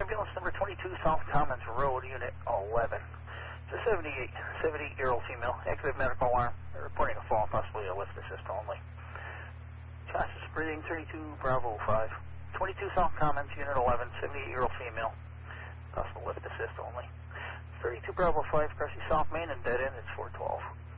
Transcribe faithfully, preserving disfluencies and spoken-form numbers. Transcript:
ambulance number twenty-two, South Commons Road, Unit eleven. It's a seventy-eight, seventy-eight-year-old female, active medical alarm. They're reporting a fall, possibly a lift assist only. Chances of breathing thirty-two, Bravo five. twenty-two South Commons, Unit eleven, seventy-eight-year-old female, possible lift assist only. thirty-two Bravo five, Cressy South Main and dead end, it's four twelve.